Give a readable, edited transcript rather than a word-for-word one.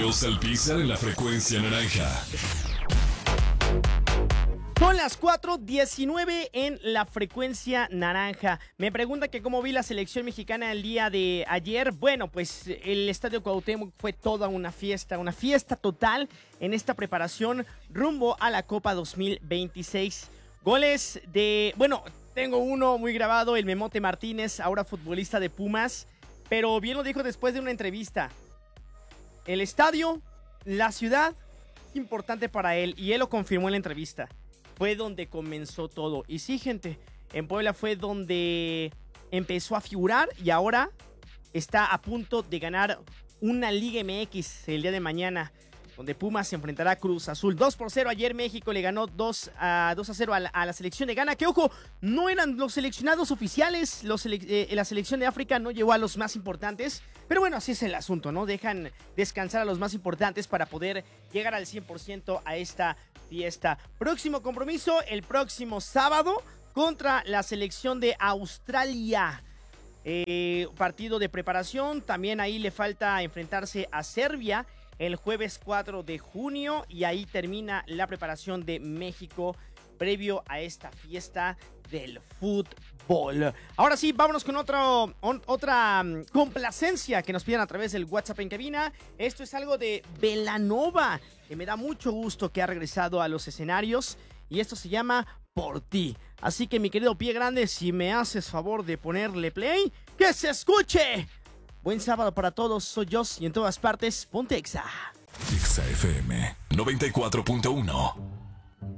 Ellos al pisar en la frecuencia naranja. Son las 4:19 en la frecuencia naranja. Me pregunta que cómo vi la selección mexicana el día de ayer. Bueno, pues el Estadio Cuauhtémoc fue toda una fiesta total en esta preparación rumbo a la Copa 2026. Goles de... Bueno, tengo uno muy grabado, el Memote Martínez, ahora futbolista de Pumas, pero bien lo dijo después de una entrevista. El estadio, la ciudad, es importante para él y él lo confirmó en la entrevista. Fue donde comenzó todo. Y sí, gente, en Puebla fue donde empezó a figurar y ahora está a punto de ganar una Liga MX el día de mañana, donde Pumas se enfrentará a Cruz Azul. 2-0 ayer México le ganó 2-0 a la selección de Ghana, que ojo, no eran los seleccionados oficiales, la selección de África no llevó a los más importantes, pero bueno, así es el asunto, ¿no? Dejan descansar a los más importantes para poder llegar al 100% a esta fiesta. Próximo compromiso, el próximo sábado, contra la selección de Australia. Partido de preparación, también ahí le falta enfrentarse a Serbia el jueves 4 de junio y ahí termina la preparación de México previo a esta fiesta del fútbol. Ahora sí, vámonos con otra complacencia que nos piden a través del WhatsApp en cabina. Esto es algo de Belanova, que me da mucho gusto que ha regresado a los escenarios y esto se llama Por Ti. Así que mi querido Pie Grande, si me haces favor de ponerle play, ¡que se escuche! Buen sábado para todos, soy Jos y en todas partes, ponte Exa. Exa FM 94.1.